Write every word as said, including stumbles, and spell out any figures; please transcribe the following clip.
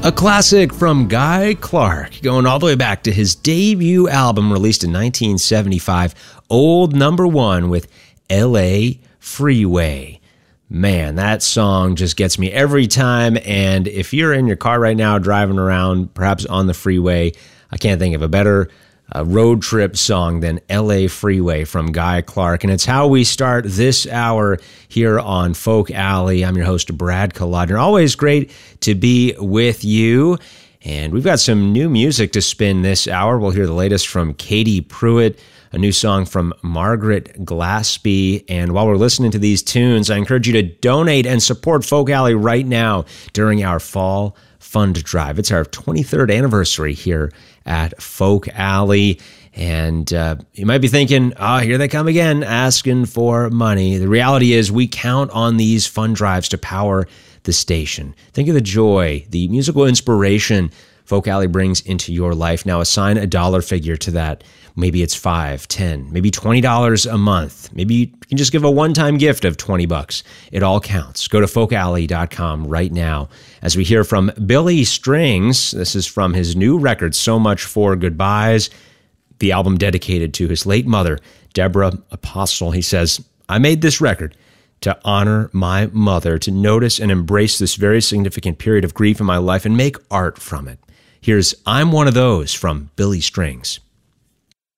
A classic from Guy Clark, going all the way back to his debut album released in nineteen seventy-five, Old Number One with L A Freeway. Man, that song just gets me every time, and if you're in your car right now driving around, perhaps on the freeway, I can't think of a better uh, road trip song than L A Freeway from Guy Clark, and it's how we start this hour here on Folk Alley. I'm your host, Brad Kalodner. Always great to be with you, and we've got some new music to spin this hour. We'll hear the latest from Katie Pruitt, a new song from Margaret Glaspie. And while we're listening to these tunes, I encourage you to donate and support Folk Alley right now during our Fall Fund Drive. It's our twenty-third anniversary here at Folk Alley. And uh, you might be thinking, oh, here they come again, asking for money. The reality is we count on these fund drives to power the station. Think of the joy, the musical inspiration Folk Alley brings into your life. Now assign a dollar figure to that. Maybe it's five, ten, maybe twenty dollars a month. Maybe you can just give a one-time gift of twenty bucks. It all counts. Go to folk alley dot com right now as we hear from Billy Strings. This is from his new record, So Much for Goodbyes, the album dedicated to his late mother, Deborah Apostle. He says, I made this record to honor my mother, to notice and embrace this very significant period of grief in my life and make art from it. Here's I'm One of Those from Billy Strings.